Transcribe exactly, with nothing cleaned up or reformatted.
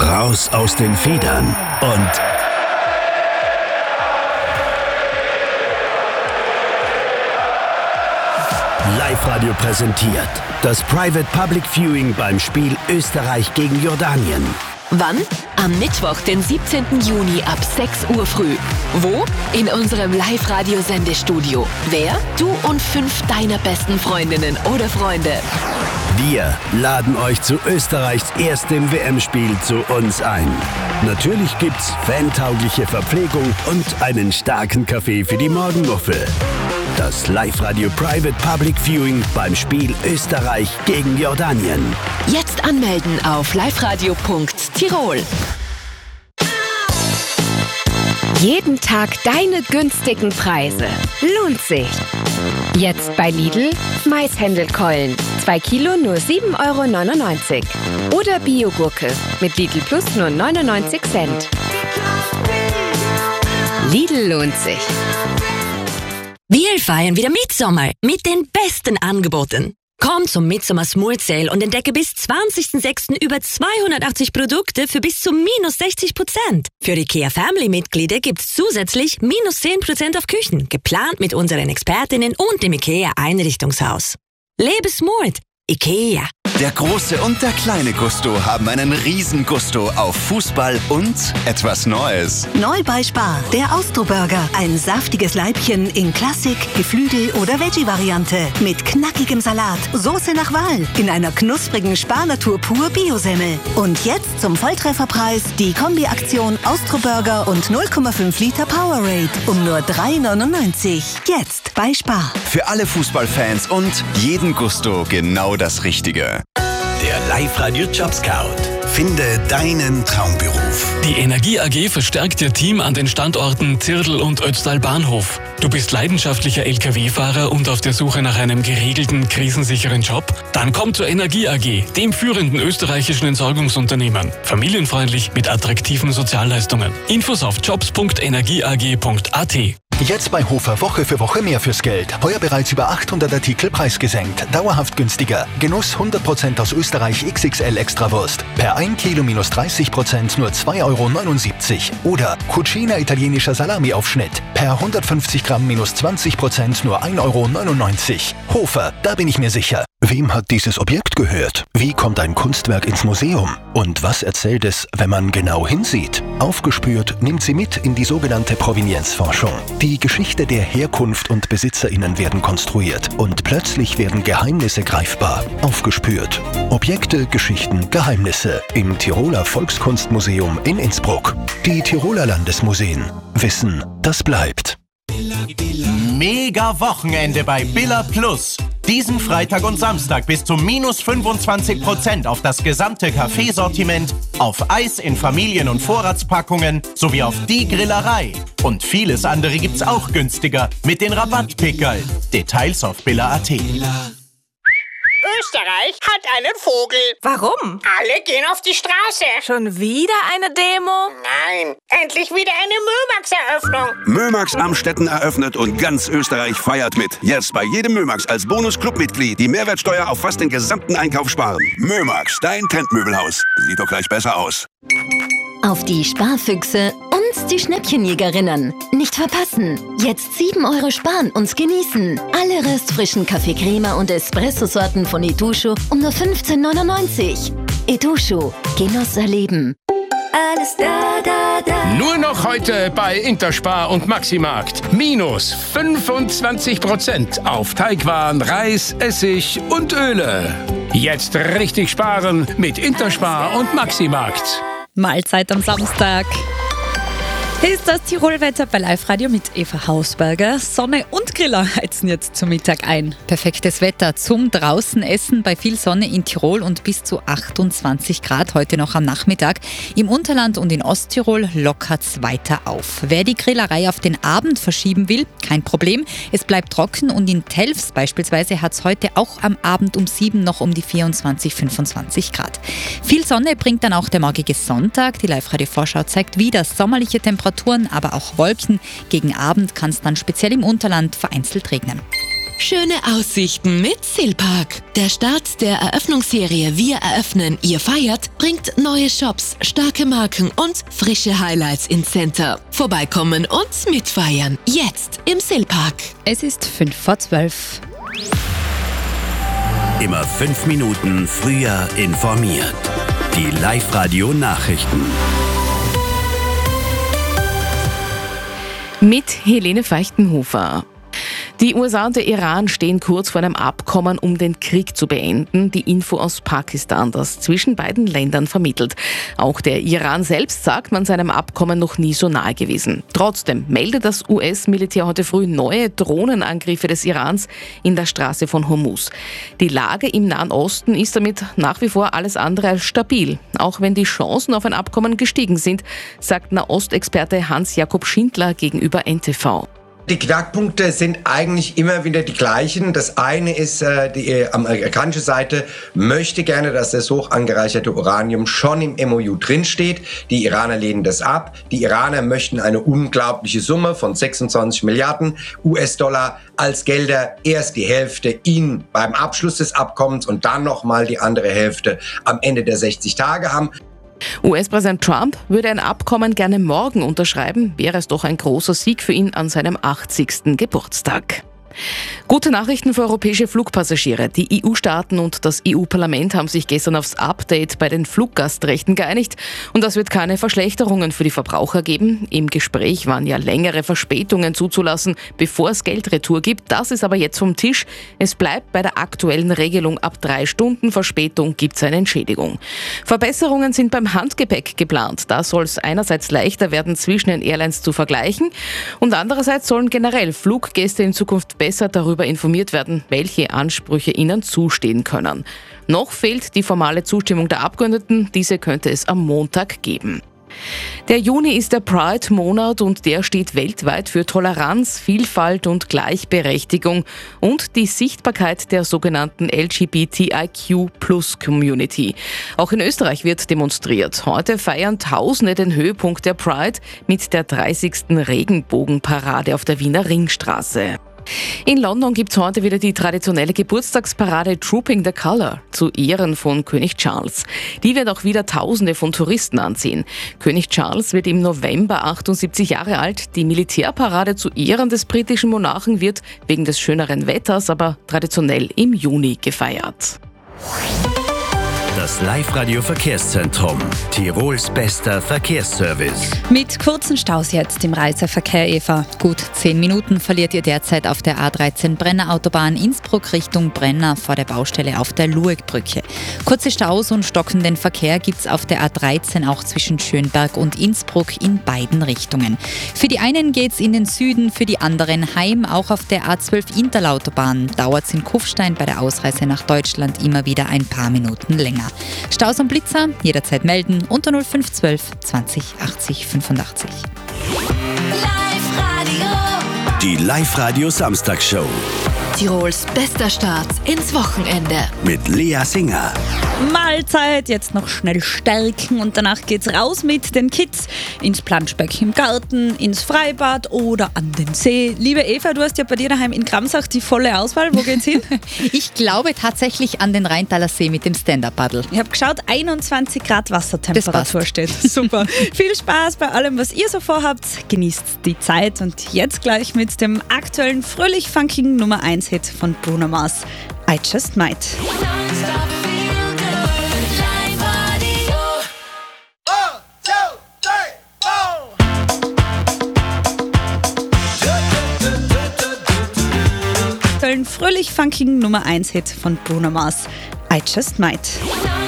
Raus aus den Federn und Live-Radio präsentiert das Private Public Viewing beim Spiel Österreich gegen Jordanien. Wann? Am Mittwoch, den siebzehnten Juni ab sechs Uhr früh. Wo? In unserem Live-Radio-Sendestudio. Wer? Du und fünf deiner besten Freundinnen oder Freunde. Wir laden euch zu Österreichs erstem W M-Spiel zu uns ein. Natürlich gibt's fantaugliche Verpflegung und einen starken Kaffee für die Morgenmuffel. Das Live-Radio Private Public Viewing beim Spiel Österreich gegen Jordanien. Jetzt anmelden auf liveradio punkt tirol. Jeden Tag deine günstigen Preise. Lohnt sich. Jetzt bei Lidl Maishändelkeulen. zwei Kilo nur sieben Euro neunundneunzig. Oder Biogurke mit Lidl Plus nur neunundneunzig Cent. Lidl lohnt sich. Wir feiern wieder Mitsommer mit den besten Angeboten. Komm zum Mitsommer Smooth Sale und entdecke bis zwanzigsten sechsten über zweihundertachtzig Produkte für bis zu minus sechzig Prozent. Für IKEA Family Mitglieder gibt's zusätzlich minus zehn Prozent auf Küchen, geplant mit unseren Expertinnen und dem IKEA Einrichtungshaus. Lebe smooth. IKEA. Der große und der kleine Gusto haben einen riesen Gusto auf Fußball und etwas Neues. Neu bei Spar, der Austro-Burger. Ein saftiges Leibchen in Klassik, Geflügel- oder Veggie-Variante. Mit knackigem Salat, Soße nach Wahl, in einer knusprigen Spar-Natur pur Biosemmel. Und jetzt zum Volltrefferpreis die Kombi-Aktion Austro-Burger und null Komma fünf Liter Powerade um nur drei neunundneunzig. Jetzt bei Spar. Für alle Fußballfans und jeden Gusto genau das Richtige. Der Live-Radio Job Scout. Finde deinen Traumberuf. Die Energie A G verstärkt ihr Team an den Standorten Zirdl und Ötztal Bahnhof. Du bist leidenschaftlicher L K W-Fahrer und auf der Suche nach einem geregelten, krisensicheren Job? Dann komm zur Energie A G, dem führenden österreichischen Entsorgungsunternehmen. Familienfreundlich mit attraktiven Sozialleistungen. Infos auf jobs punkt energieag punkt a t. Jetzt bei Hofer Woche für Woche mehr fürs Geld. Heuer bereits über achthundert Artikel preisgesenkt. Dauerhaft günstiger. Genuss hundert Prozent aus Österreich X X L Extrawurst. Per ein Kilo minus dreißig Prozent nur zwei Euro neunundsiebzig. Oder Cucina italienischer Salami-Aufschnitt. Per hundertfünfzig Gramm minus zwanzig Prozent nur ein Euro neunundneunzig. Hofer, da bin ich mir sicher. Wem hat dieses Objekt gehört? Wie kommt ein Kunstwerk ins Museum? Und was erzählt es, wenn man genau hinsieht? Aufgespürt nimmt sie mit in die sogenannte Provenienzforschung. Die Geschichte der Herkunft und BesitzerInnen werden konstruiert und plötzlich werden Geheimnisse greifbar. Aufgespürt. Objekte, Geschichten, Geheimnisse im Tiroler Volkskunstmuseum in Innsbruck. Die Tiroler Landesmuseen. Wissen, das bleibt. Mega Wochenende bei Billa Plus. Diesen Freitag und Samstag bis zu minus fünfundzwanzig Prozent auf das gesamte Kaffeesortiment, auf Eis in Familien- und Vorratspackungen sowie auf die Grillerei. Und vieles andere gibt's auch günstiger mit den Rabattpickerl. Details auf billa punkt a t. Österreich hat einen Vogel. Warum? Alle gehen auf die Straße. Schon wieder eine Demo? Nein, endlich wieder eine Mömax-Eröffnung. Mömax Amstetten eröffnet und ganz Österreich feiert mit. Jetzt bei jedem Mömax als Bonus-Clubmitglied die Mehrwertsteuer auf fast den gesamten Einkauf sparen. Mömax, dein Trendmöbelhaus. Sieht doch gleich besser aus. Auf die Sparfüchse und die Schnäppchenjägerinnen. Nicht verpassen. Jetzt sieben Euro sparen und genießen. Alle restfrischen Kaffee Crema und Espresso-Sorten von Etusho um nur fünfzehn neunundneunzig. Etusho. Genuss erleben. Alles da, da, da. Nur noch heute bei Interspar und Maximarkt. Minus fünfundzwanzig Prozent auf Teigwaren, Reis, Essig und Öle. Jetzt richtig sparen mit Interspar und Maximarkt. Mahlzeit am Samstag. Hier ist das Tirolwetter bei Live-Radio mit Eva Hausberger. Sonne und Griller heizen jetzt zum Mittag ein. Perfektes Wetter zum draußen Essen bei viel Sonne in Tirol und bis zu achtundzwanzig Grad heute noch am Nachmittag. Im Unterland und in Osttirol lockert's weiter auf. Wer die Grillerei auf den Abend verschieben will, kein Problem. Es bleibt trocken und in Telfs beispielsweise hat's heute auch am Abend um sieben noch um die vierundzwanzig, fünfundzwanzig Grad. Viel Sonne bringt dann auch der morgige Sonntag. Die Live-Radio-Vorschau zeigt wieder sommerliche Temperaturen, aber auch Wolken. Gegen Abend kann es dann speziell im Unterland vereinzelt regnen. Schöne Aussichten mit Silpark. Der Start der Eröffnungsserie Wir eröffnen, ihr feiert bringt neue Shops, starke Marken und frische Highlights ins Center. Vorbeikommen und mitfeiern. Jetzt im Silpark. Es ist fünf vor zwölf. Immer fünf Minuten früher informiert. Die Live-Radio-Nachrichten. Mit Helene Feichtenhofer. Die U S A und der Iran stehen kurz vor einem Abkommen, um den Krieg zu beenden. Die Info aus Pakistan, das zwischen beiden Ländern vermittelt. Auch der Iran selbst sagt, man sei einem Abkommen noch nie so nahe gewesen. Trotzdem meldet das U S-Militär heute früh neue Drohnenangriffe des Irans in der Straße von Hormuz. Die Lage im Nahen Osten ist damit nach wie vor alles andere als stabil. Auch wenn die Chancen auf ein Abkommen gestiegen sind, sagt Nahostexperte Hans-Jakob Schindler gegenüber N T V. Die Knackpunkte sind eigentlich immer wieder die gleichen. Das eine ist, äh, die amerikanische Seite möchte gerne, dass das hoch angereicherte Uranium schon im M O U drinsteht. Die Iraner lehnen das ab. Die Iraner möchten eine unglaubliche Summe von sechsundzwanzig Milliarden U S-Dollar als Gelder. Erst die Hälfte ihnen beim Abschluss des Abkommens und dann nochmal die andere Hälfte am Ende der sechzig Tage haben. U S-Präsident Trump würde ein Abkommen gerne morgen unterschreiben, wäre es doch ein großer Sieg für ihn an seinem achtzigsten Geburtstag. Gute Nachrichten für europäische Flugpassagiere. Die E U-Staaten und das E U-Parlament haben sich gestern aufs Update bei den Fluggastrechten geeinigt. Und das wird keine Verschlechterungen für die Verbraucher geben. Im Gespräch waren ja längere Verspätungen zuzulassen, bevor es Geldretour gibt. Das ist aber jetzt vom Tisch. Es bleibt bei der aktuellen Regelung. Ab drei Stunden Verspätung gibt es eine Entschädigung. Verbesserungen sind beim Handgepäck geplant. Da soll es einerseits leichter werden, zwischen den Airlines zu vergleichen. Und andererseits sollen generell Fluggäste in Zukunft besser darüber informiert werden, welche Ansprüche ihnen zustehen können. Noch fehlt die formale Zustimmung der Abgeordneten. Diese könnte es am Montag geben. Der Juni ist der Pride-Monat und der steht weltweit für Toleranz, Vielfalt und Gleichberechtigung und die Sichtbarkeit der sogenannten L G B T I Q Plus Community. Auch in Österreich wird demonstriert. Heute feiern Tausende den Höhepunkt der Pride mit der dreißigsten Regenbogenparade auf der Wiener Ringstraße. In London gibt es heute wieder die traditionelle Geburtstagsparade Trooping the Colour zu Ehren von König Charles. Die wird auch wieder Tausende von Touristen anziehen. König Charles wird im November achtundsiebzig Jahre alt. Die Militärparade zu Ehren des britischen Monarchen wird wegen des schöneren Wetters aber traditionell im Juni gefeiert. Das Live-Radio-Verkehrszentrum. Tirols bester Verkehrsservice. Mit kurzen Staus jetzt im Reiseverkehr, Eva. Gut zehn Minuten verliert ihr derzeit auf der A dreizehn Brenner Autobahn Innsbruck Richtung Brenner vor der Baustelle auf der Luegbrücke. Kurze Staus und stockenden Verkehr gibt's auf der A dreizehn auch zwischen Schönberg und Innsbruck in beiden Richtungen. Für die einen geht's in den Süden, für die anderen heim. Auch auf der A zwölf Interlautobahn dauert's in Kufstein bei der Ausreise nach Deutschland immer wieder ein paar Minuten länger. Staus und Blitzer jederzeit melden unter null fünf zwölf zwanzig achtzig fünfundachtzig. Die Live-Radio Samstagsshow. Tirols bester Start ins Wochenende. Mit Lea Singer. Mahlzeit, jetzt noch schnell stärken und danach geht's raus mit den Kids ins Planschbeck im Garten, ins Freibad oder an den See. Liebe Eva, du hast ja bei dir daheim in Gramsach die volle Auswahl. Wo geht's hin? Ich glaube tatsächlich an den Rheintaler See mit dem Stand-Up-Paddle. Ich habe geschaut, einundzwanzig Grad Wassertemperatur steht. Super. Viel Spaß bei allem, was ihr so vorhabt. Genießt die Zeit und jetzt gleich mit dem aktuellen fröhlich-funkigen Nummer eins Hit von Bruno Mars. I Just Might. Fröhlich-funkigen Nummer eins Hit von Bruno Mars. I Just Might.